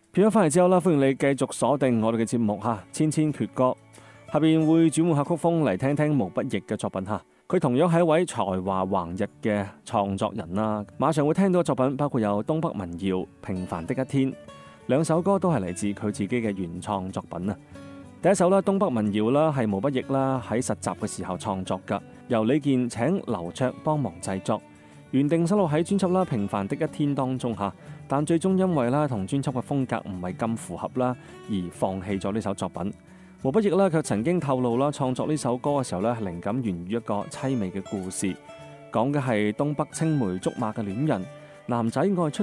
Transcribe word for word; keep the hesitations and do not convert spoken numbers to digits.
片咗翻嚟之後啦，歡迎你繼續鎖定我哋嘅節目嚇，千千闕歌。下邊會轉換下曲風嚟聽聽毛不易嘅作品嚇。佢同樣係一位才華橫溢嘅創作人啦。馬上會聽到嘅作品包括有東北民謠《平凡的一天》，兩首歌都係嚟自佢自己嘅原創作品啊。第一首啦，東北民謠啦，係毛不易啦喺實習嘅時候創作㗎，由李健請劉卓幫忙製作，原定收錄喺專輯啦《平凡的一天》當中嚇，但最終因為啦同專輯嘅風格唔係咁符合啦，而放棄咗呢首作品。毛不易啦卻曾經透露啦，創作呢首歌嘅時候咧，靈感源於一個凄美嘅故事，講嘅係東北青梅竹馬嘅戀人，男仔愛出